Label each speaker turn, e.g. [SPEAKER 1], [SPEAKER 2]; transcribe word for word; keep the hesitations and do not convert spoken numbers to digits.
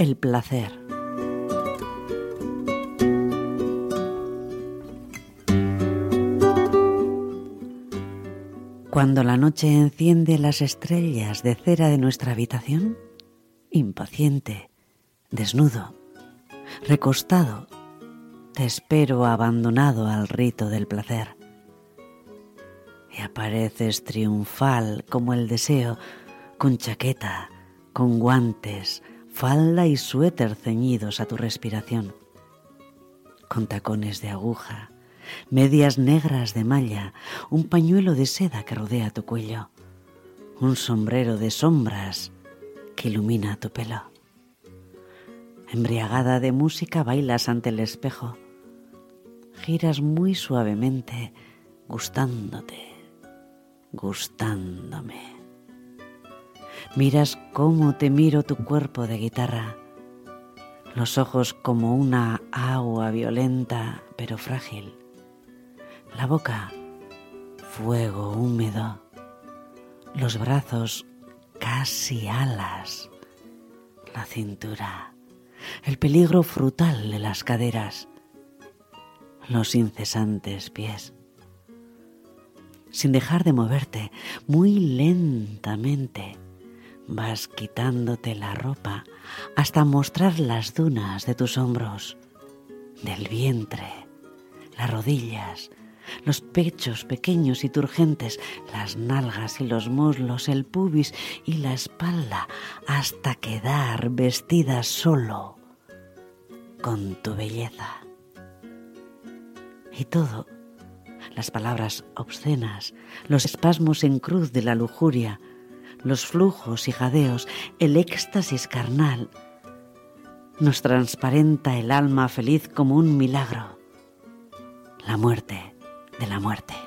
[SPEAKER 1] el placer. Cuando la noche enciende las estrellas de cera de nuestra habitación, impaciente, desnudo, recostado, te espero abandonado al rito del placer. Y apareces triunfal como el deseo, con chaqueta, con guantes, falda y suéter ceñidos a tu respiración, con tacones de aguja, medias negras de malla, un pañuelo de seda que rodea tu cuello, un sombrero de sombras que ilumina tu pelo. Embriagada de música bailas ante el espejo, giras muy suavemente, gustándote, gustándome. Miras cómo te miro tu cuerpo de guitarra, los ojos como una agua violenta pero frágil, la boca fuego húmedo, los brazos casi alas, la cintura, el peligro frutal de las caderas, los incesantes pies. Sin dejar de moverte, muy lentamente, vas quitándote la ropa hasta mostrar las dunas de tus hombros, del vientre, las rodillas, los pechos pequeños y turgentes, las nalgas y los muslos, el pubis y la espalda, hasta quedar vestida solo con tu belleza. Y todo, las palabras obscenas, los espasmos en cruz de la lujuria, los flujos y jadeos, el éxtasis carnal, nos transparenta el alma feliz como un milagro, la muerte de la muerte.